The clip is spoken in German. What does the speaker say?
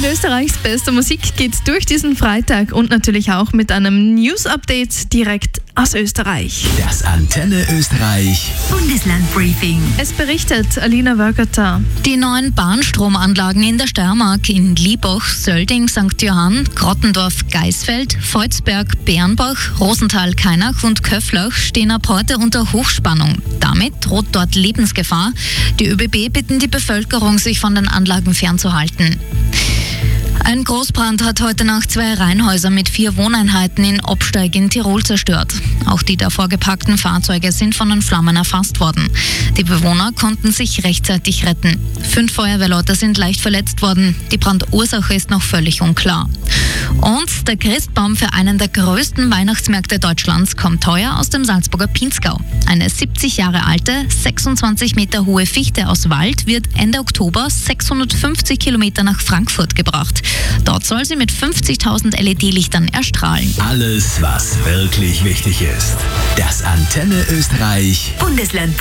Mit Österreichs bester Musik geht's durch diesen Freitag und natürlich auch mit einem News-Update direkt aus Österreich. Das Antenne Österreich Bundeslandbriefing. Es berichtet Alina Wörgerter. Die neuen Bahnstromanlagen in der Steiermark in Liebach, Sölding, St. Johann, Grottendorf, Geisfeld, Volzberg, Bernbach, Rosenthal, Kainach und Köflach stehen ab heute unter Hochspannung. Damit droht dort Lebensgefahr. Die ÖBB bitten die Bevölkerung, sich von den Anlagen fernzuhalten. Ein Großbrand hat heute Nacht 2 Reihenhäuser mit 4 Wohneinheiten in Obsteig in Tirol zerstört. Auch die davor geparkten Fahrzeuge sind von den Flammen erfasst worden. Die Bewohner konnten sich rechtzeitig retten. 5 Feuerwehrleute sind leicht verletzt worden. Die Brandursache ist noch völlig unklar. Und der Christbaum für einen der größten Weihnachtsmärkte Deutschlands kommt heuer aus dem Salzburger Pinzgau. Eine 70 Jahre alte, 26 Meter hohe Fichte aus Wald wird Ende Oktober 650 Kilometer nach Frankfurt gebracht. Dort soll sie mit 50.000 LED-Lichtern erstrahlen. Alles, was wirklich wichtig ist. Das Antenne Österreich Bundeslandbriefing.